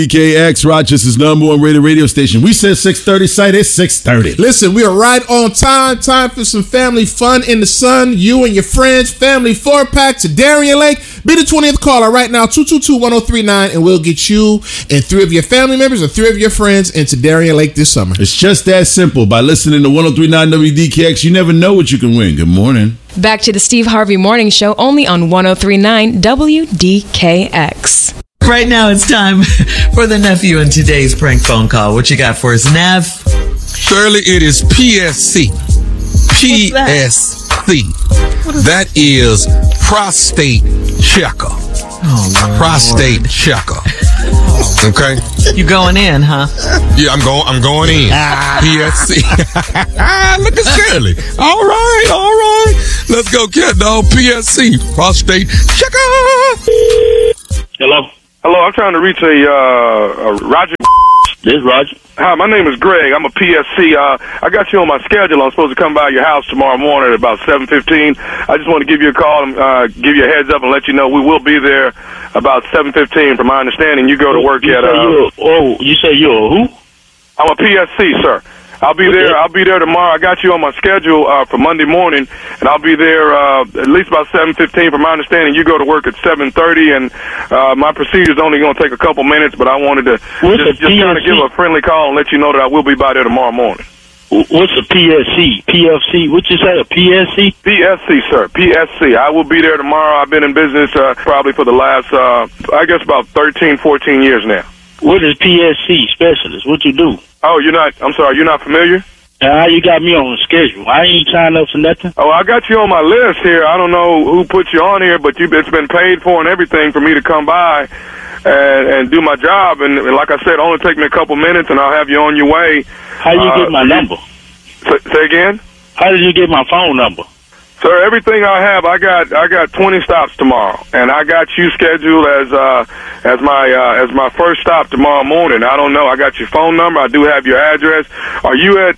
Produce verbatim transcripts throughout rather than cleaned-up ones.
D K X, Rochester's number one rated radio station. We said six thirty, site it's six thirty. Listen, we are right on time. Time for some family fun in the sun. You and your friends, family four-pack to Darien Lake. Be the twentieth caller right now, two two two, one oh three nine, and we'll get you and three of your family members and three of your friends into Darien Lake this summer. It's just that simple. By listening to one oh three nine W D K X, you never know what you can win. Good morning. Back to the Steve Harvey Morning Show, only on one oh three nine W D K X. Right now it's time for the nephew in today's prank phone call. What you got for us, Nev? Shirley, it is P S C. P S C. That is prostate checker. Oh, prostate checker. Okay? You going in, huh? Yeah, I'm going I'm going in. P S C. Look at Shirley. All right, all right. Let's go, cat dog. P S C. Prostate checker. Hello? Hello, I'm trying to reach a, uh, a Roger. This is Roger. Hi, my name is Greg. I'm a P S C. Uh, I got you on my schedule. I'm supposed to come by your house tomorrow morning at about seven fifteen. I just want to give you a call and uh, give you a heads up and let you know we will be there about seven fifteen. From my understanding, you go to work you at... Say uh, you're, oh, you say you're a who? I'm a P S C, sir. I'll be there. I'll be there tomorrow. I got you on my schedule uh, for Monday morning, and I'll be there uh, at least about seven fifteen. From my understanding, you go to work at seven thirty, and uh, my procedure's only going to take a couple minutes, but I wanted to What's just, just kind of give a friendly call and let you know that I will be by there tomorrow morning. What's a P S C? P F C? What you say, a P S C? P S C, sir. P S C. I will be there tomorrow. I've been in business uh, probably for the last, uh, I guess, about thirteen, fourteen years now. What is P S C specialist? What you do? Oh, you're not, I'm sorry, you're not familiar? How uh, you got me on the schedule? I ain't signed up for nothing. Oh, I got you on my list here. I don't know who put you on here, but you, it's been paid for and everything for me to come by and, and do my job. And, and like I said, only take me a couple minutes, and I'll have you on your way. How you uh, get my number? Say, say again? How did you get my phone number? Sir, everything I have, I got I got twenty stops tomorrow, and I got you scheduled as uh, as my uh, as my first stop tomorrow morning. I don't know. I got your phone number. I do have your address. Are you at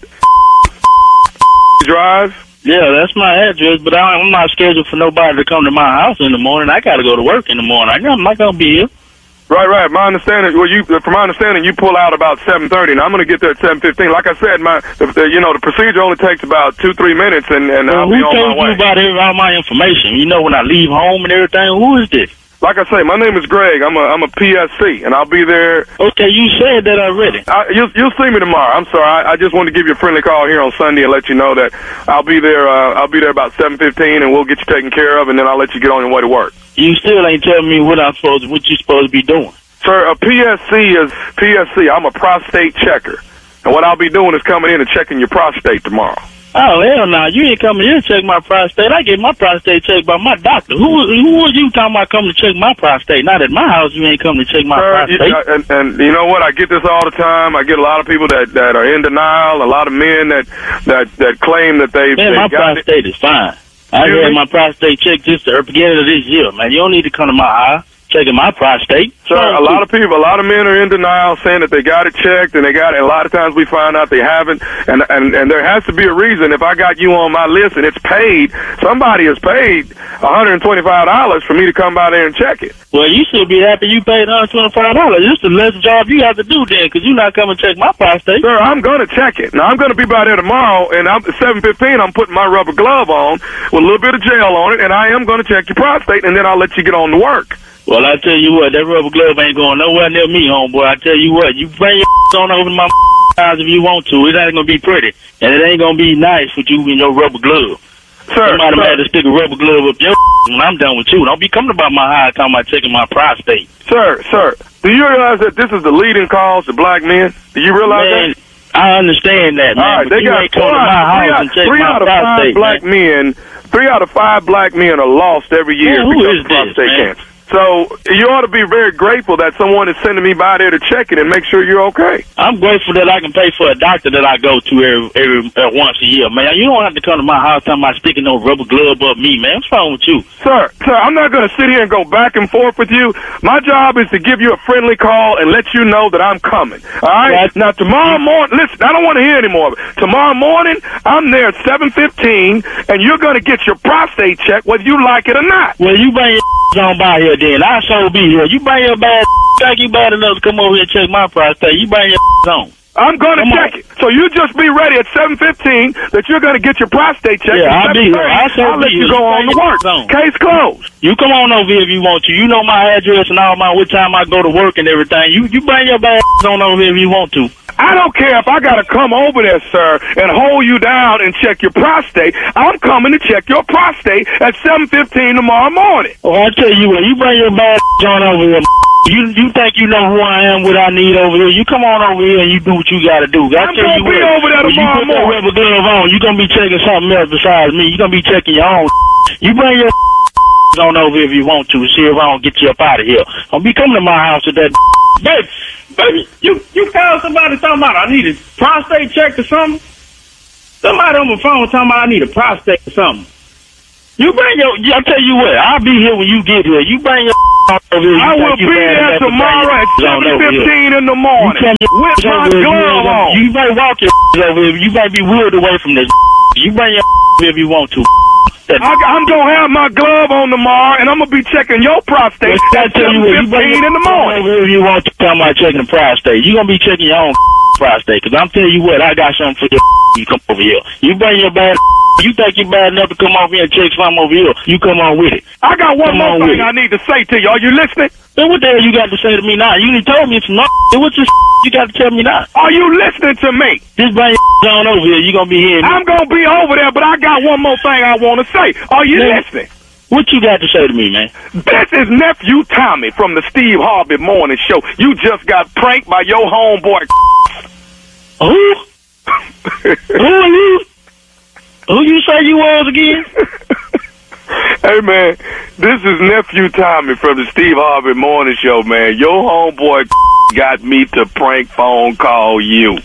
Drive? Yeah, that's my address, but I, I'm not scheduled for nobody to come to my house in the morning. I got to go to work in the morning. I'm not going to be here. Right, right. My understanding, well, you from my understanding, you pull out about seven thirty, and I'm going to get there at seven fifteen. Like I said, my the, the, you know the procedure only takes about two, three minutes, and, and well, I'll be on my way. Who told you about every, all my information? You know, when I leave home and everything, who is this? Like I say, my name is Greg. I'm a I'm a P S C, and I'll be there. Okay, you said that already. I, you'll you'll see me tomorrow. I'm sorry. I, I just wanted to give you a friendly call here on Sunday and let you know that I'll be there. Uh, I'll be there about seven fifteen, and we'll get you taken care of, and then I'll let you get on your way to work. You still ain't telling me what I'm supposed, what you supposed to be doing. Sir, a P S C is P S C. I'm a prostate checker, and what I'll be doing is coming in and checking your prostate tomorrow. Oh, hell no. You ain't coming here to check my prostate. I get my prostate checked by my doctor. Who who was you talking about coming to check my prostate? Not at my house, you ain't coming to check my Sir, prostate. You, and, and you know what? I get this all the time. I get a lot of people that, that are in denial, a lot of men that that, that claim that they've, man, they've my got prostate it. is fine. I had my prostate checked just at the beginning of this year, man. You don't need to come to my house checking my prostate. Sir, a lot of people, a lot of men are in denial, saying that they got it checked, and they got it. A lot of times we find out they haven't, and and and there has to be a reason. If I got you on my list and it's paid, somebody has paid one hundred twenty-five dollars for me to come by there and check it. Well, you should be happy you paid one hundred twenty-five dollars. This is the less job you have to do then, because you're not coming to check my prostate. Sir, I'm going to check it. Now, I'm going to be by there tomorrow, and I'm at seven fifteen, I'm putting my rubber glove on with a little bit of gel on it, and I am going to check your prostate, and then I'll let you get on to work. Well, I tell you what, that rubber glove ain't going nowhere near me, homeboy. I tell you what, you bring your on over to my house if you want to. It ain't going to be pretty, and it ain't going to be nice with you in your rubber glove. Sir, Somebody sir. had to stick a rubber glove up your when I'm done with you. Don't be coming about my house talking about checking my prostate. Sir, sir, do you realize that this is the leading cause to black men? Do you realize man, that? I understand that, man. All right, but they you got ain't coming to my three house out, and check three my out of prostate, five black man. men. Three out of five black men are lost every year Man, who because is of prostate this, man? cancer. So you ought to be very grateful that someone is sending me by there to check it and make sure you're okay. I'm grateful that I can pay for a doctor that I go to every, every uh, once a year, man. You don't have to come to my house talking about sticking no rubber glove up me, man. What's wrong with you? Sir, sir, I'm not going to sit here and go back and forth with you. My job is to give you a friendly call and let you know that I'm coming. All right? Right. Now, tomorrow morning, listen, I don't want to hear any more of it. Tomorrow morning, I'm there at seven fifteen, and you're going to get your prostate checked whether you like it or not. Well, you bring your on by here, then. I so be here. You bring your bad think you bad enough to come over here and check my prostate. You bring your on. I'm going to Come check on. it. So you just be ready at seven fifteen that you're going to get your prostate checked. Yeah, At I'll be here. seven thirty, I'll sure I'll let be you here. go on to work. Zone. Case closed. You come on over here if you want to. You know my address and all my what time I go to work and everything. You you bring your bad on over here if you want to. I don't care if I got to come over there, sir, and hold you down and check your prostate. I'm coming to check your prostate at seven fifteen tomorrow morning. Well, I tell you what, you bring your bad on over here. You you think you know who I am, what I need over here? You come on over here and you do what you got to do. I I'm tell gonna you be what, over there when you tomorrow put that morning. rubber glove on, you gonna be checking something else besides me. You gonna be checking your own. You bring your on over here if you want to. See if I don't get you up out of here. Don't be coming to my house with that. Baby, baby, you you called somebody talking about I need a prostate check or something. Somebody on my phone talking about I need a prostate or something. You bring your. I tell you what, I'll be here when you get here. You bring your. Over here. I will be there tomorrow at seven fifteen in the morning with my glove on. You may walk your over here. You may be wheeled away from this. You bring your if you want to. I, I'm going to have my glove on tomorrow, and I'm going to be checking your prostate I at tell you seven what, you bring fifteen in the morning. over here if you want to come out checking the prostate. You're going to be checking your own prostate, because I'm telling you what, I got something for you. You come over here. You bring your bad. You think you're bad enough to come over here and check something over here. You come on with it. I got one Come more on thing with it. I need to say to you. Are you listening? Then what the hell you got to say to me now? You done told me some. What's this you got to tell me now? Are you listening to me? Just bring your on over here. You gonna be here. I'm going to be over there, but I got one more thing I want to say. Are you Yeah. listening? What you got to say to me, man? This is Nephew Tommy from the Steve Harvey Morning Show. You just got pranked by your homeboy. Who? Who are you? Who you say you was again? Hey, man, this is Nephew Tommy from the Steve Harvey Morning Show, man. Your homeboy got me to prank phone call you.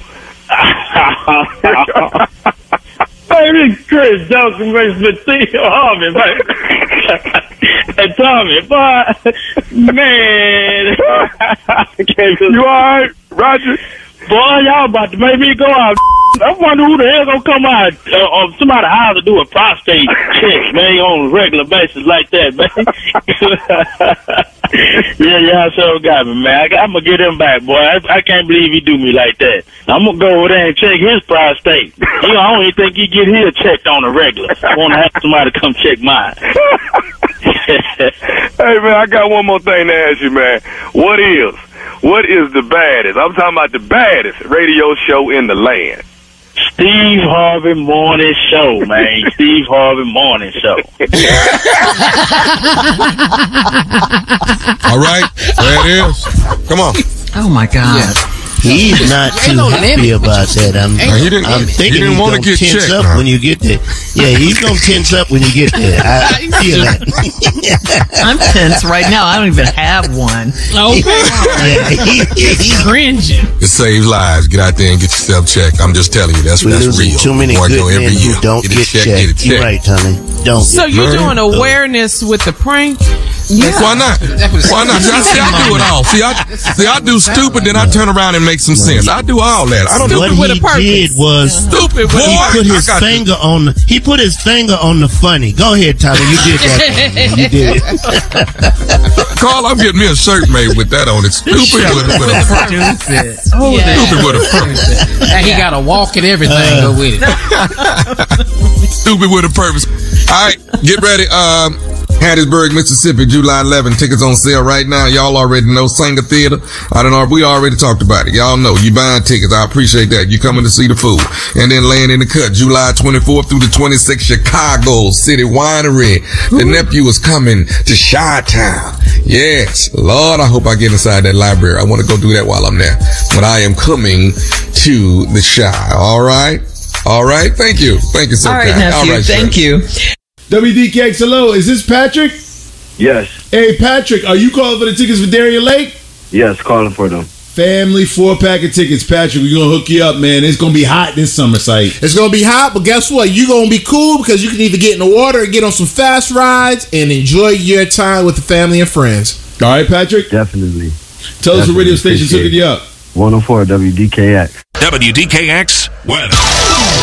Hey, this Chris Johnson makes me Steve Harvey, man. Hey, Tommy, boy, man. You all right, Roger? Boy, y'all about to make me go out. I wonder who the hell gonna come out uh, on somebody's house to do a prostate check, man, on a regular basis like that, man. yeah, yeah, so got me, man. I, I'm gonna get him back, boy. I, I can't believe he do me like that. I'm gonna go over there and check his prostate. You know, I don't even think he get his checked on a regular. I want to have somebody come check mine. Hey, man, I got one more thing to ask you, man. What is, what is the baddest? I'm talking about the baddest radio show in the land. Steve Harvey Morning Show, man. Steve Harvey Morning Show. All right, there it is. Come on. Oh my God. He's not too happy about that. I'm, He didn't- I'm he thinking didn't he's wanna gonna get tense checked, up huh? when you get there. Yeah, he's gonna tense up when you get there. I feel that. I'm tense right now. I don't even have one. Okay. Yeah, he, he's Cringing. It saves lives. Get out there and get yourself checked. I'm just telling you, that's We're that's losing real. too many Boy, good go every men year. who don't get, get it checked, checked. Get it You're checked. right, Tommy. Don't. So get you're Man. doing awareness with the prank? Why not? Why not? See, I, see, I do it all. See, I see, I do stupid, then I turn around and make some sense. I do all that. I don't do What with he a purpose. did was stupid. Boy, he put I his got finger on the, he put his finger on the funny. Go ahead, Tommy. You did that. You did it. Carl, I'm getting me a shirt made with that on it. Stupid with, with a purpose. Stupid. Oh, Yeah. Stupid with a purpose. And he got to walk and everything go with it. Stupid with a purpose. All right, get ready. Um, Hattiesburg, Mississippi, July eleventh. Tickets on sale right now. Y'all already know Sanger Theater. I don't know. We already talked about it. Y'all know. You buying tickets. I appreciate that. You coming to see the food. And then laying in the cut, July twenty-fourth through the twenty-sixth, Chicago City Winery. The nephew is coming to Chi-Town. Yes. Lord, I hope I get inside that library. I want to go do that while I'm there. But I am coming to the Chi. All right. All right. Thank you. Thank you so All right, kind. nephew. All right, Thank sir. you. W D K X, hello. Is this Patrick? Yes, Hey, Patrick, are you calling for the tickets for Darien Lake? yes, calling for them. Family four-pack of tickets, Patrick. We're going to hook you up, man. It's going to be hot this summer, site. It's gonna be hot, but guess what? You're gonna be cool because you can either get in the water or get on some fast rides and enjoy your time with the family and friends. All right, Patrick? Definitely. Tell us what radio Definitely station's appreciate hooking you up. one oh four W D K X. W D K X weather.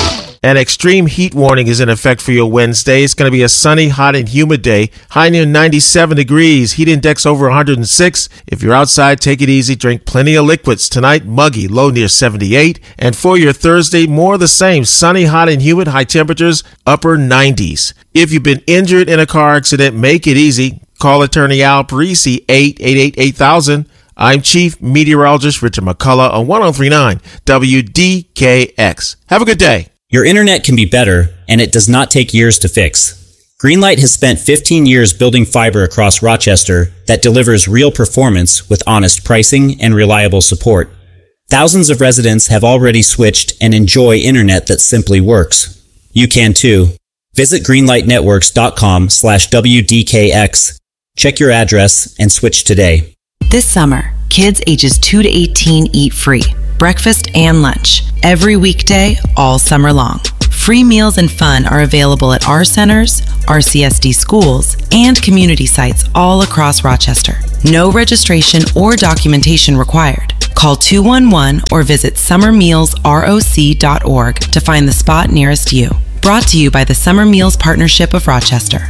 An extreme heat warning is in effect for your Wednesday. It's going to be a sunny, hot, and humid day. High near ninety-seven degrees. Heat index over one hundred six. If you're outside, take it easy. Drink plenty of liquids. Tonight, muggy, low near seventy-eight. And for your Thursday, more of the same. Sunny, hot, and humid. High temperatures, upper nineties. If you've been injured in a car accident, make it easy. Call attorney Al Parisi, eight eight eight, eight thousand. I'm Chief Meteorologist Richard McCullough on one oh three point nine W D K X. Have a good day. Your internet can be better, and it does not take years to fix. Greenlight has spent fifteen years building fiber across Rochester that delivers real performance with honest pricing and reliable support. Thousands of residents have already switched and enjoy internet that simply works. You can too. Visit greenlightnetworks.com slash WDKX. Check your address and switch today. This summer, kids ages two to eighteen eat free, breakfast and lunch, every weekday, all summer long. Free meals and fun are available at our centers, R C S D schools, and community sites all across Rochester. No registration or documentation required. Call two one one or visit summer meals roc dot org to find the spot nearest you. Brought to you by the Summer Meals Partnership of Rochester.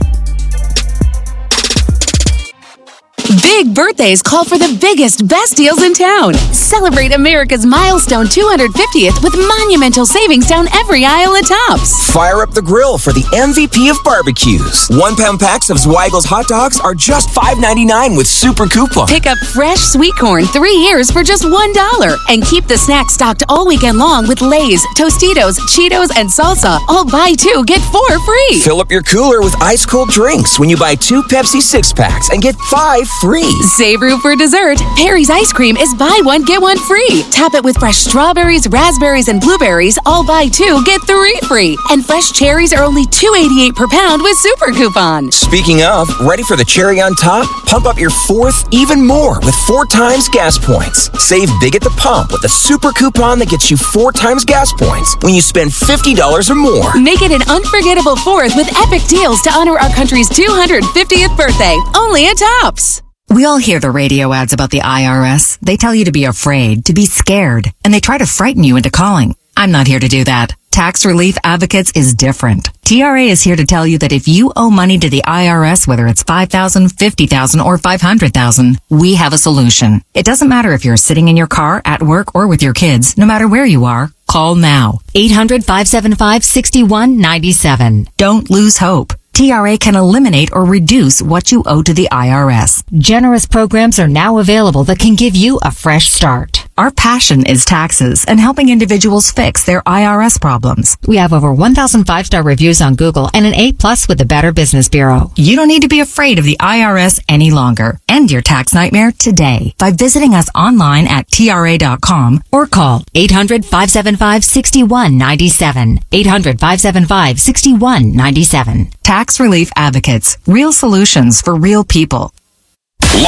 Big birthdays call for the biggest, best deals in town. Celebrate America's milestone two hundred fiftieth with monumental savings down every aisle at Tops. Fire up the grill for the M V P of barbecues. One pound packs of Zweigel's hot dogs are just five ninety-nine with super coupon. Pick up fresh sweet corn three years for just one dollar. And keep the snacks stocked all weekend long with Lay's, Tostitos, Cheetos, and salsa. All buy two, get four free. Fill up your cooler with ice cold drinks when you buy two Pepsi six packs and get five free. Save room for dessert. Perry's ice cream is buy one, get one free. Top it with fresh strawberries, raspberries, and blueberries. All buy two, get three free. And fresh cherries are only two eighty-eight per pound with super coupon. Speaking of, ready for the cherry on top? Pump up your fourth even more with four times gas points. Save big at the pump with a super coupon that gets you four times gas points when you spend fifty dollars or more. Make it an unforgettable fourth with epic deals to honor our country's two hundred fiftieth birthday. Only at Tops. We all hear the radio ads about the I R S. They tell you to be afraid, to be scared, and they try to frighten you into calling. I'm not here to do that. Tax Relief Advocates is different. T R A is here to tell you that if you owe money to the I R S, whether it's five thousand dollars, fifty thousand dollars, or five hundred thousand dollars, we have a solution. It doesn't matter if you're sitting in your car, at work, or with your kids. No matter where you are, call now. eight hundred, five seven five, six one nine seven. Don't lose hope. T R A can eliminate or reduce what you owe to the I R S. Generous programs are now available that can give you a fresh start. Our passion is taxes and helping individuals fix their I R S problems. We have over one thousand five-star reviews on Google and an A plus with the Better Business Bureau. You don't need to be afraid of the I R S any longer. End your tax nightmare today by visiting us online at T R A dot com or call eight hundred, five seven five, six one nine seven. eight hundred, five seven five, six one nine seven. Tax Relief Advocates. Real solutions for real people.